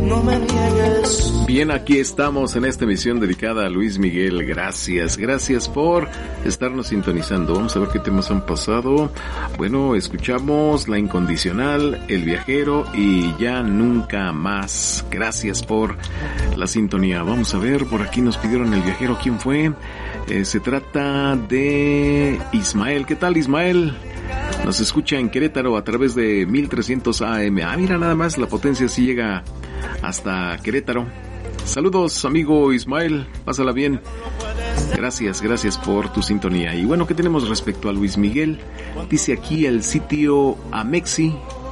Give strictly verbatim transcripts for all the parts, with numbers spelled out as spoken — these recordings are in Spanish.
no me niegues. Bien, aquí estamos en esta emisión dedicada a Luis Miguel. Gracias, gracias por estarnos sintonizando. Vamos a ver qué temas han pasado. Bueno, escuchamos La Incondicional, El Viajero y Ya Nunca Más. Gracias por la sintonía. Vamos a ver, por aquí nos pidieron El Viajero. ¿Quién fue? Eh, se trata de Ismael. ¿Qué tal, Ismael? Nos escucha en Querétaro a través de mil trescientos A M. Ah, mira, nada más, la potencia sí llega hasta Querétaro. Saludos, amigo Ismael, pásala bien. Gracias, gracias por tu sintonía. Y bueno, ¿qué tenemos respecto a Luis Miguel? Dice aquí el sitio Amexi: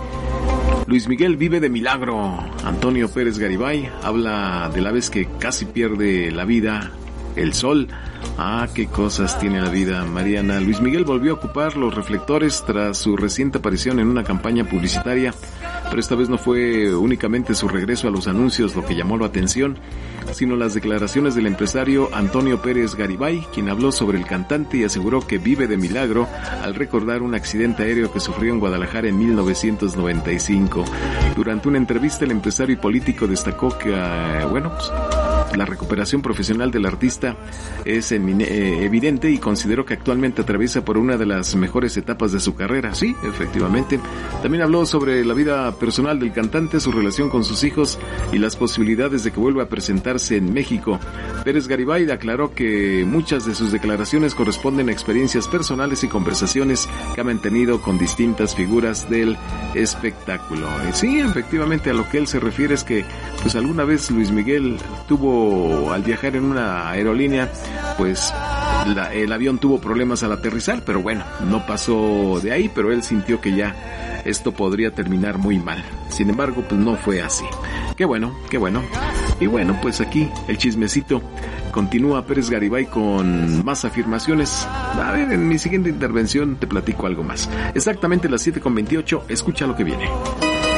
Luis Miguel vive de milagro. Antonio Pérez Garibay habla de la vez que casi pierde la vida, el sol. Ah, qué cosas tiene la vida, Mariana. Luis Miguel volvió a ocupar los reflectores tras su reciente aparición en una campaña publicitaria, pero esta vez no fue únicamente su regreso a los anuncios lo que llamó la atención, sino las declaraciones del empresario Antonio Pérez Garibay, quien habló sobre el cantante y aseguró que vive de milagro al recordar un accidente aéreo que sufrió en Guadalajara en mil novecientos noventa y cinco. Durante una entrevista, el empresario y político destacó que, uh, bueno, pues, la recuperación profesional del artista es evidente y consideró que actualmente atraviesa por una de las mejores etapas de su carrera. Sí, efectivamente. También habló sobre la vida personal del cantante, su relación con sus hijos y las posibilidades de que vuelva a presentarse en México. Pérez Garibay aclaró que muchas de sus declaraciones corresponden a experiencias personales y conversaciones que ha mantenido con distintas figuras del espectáculo. Sí, efectivamente, a lo que él se refiere es que pues alguna vez Luis Miguel tuvo, al viajar en una aerolínea, pues la, el avión tuvo problemas al aterrizar, pero bueno, no pasó de ahí, pero él sintió que ya esto podría terminar muy mal. Sin embargo, pues no fue así. Qué bueno, qué bueno. Y bueno, pues aquí el chismecito continúa. Pérez Garibay con más afirmaciones. A ver, en mi siguiente intervención te platico algo más. Exactamente las siete con veintiocho, escucha lo que viene.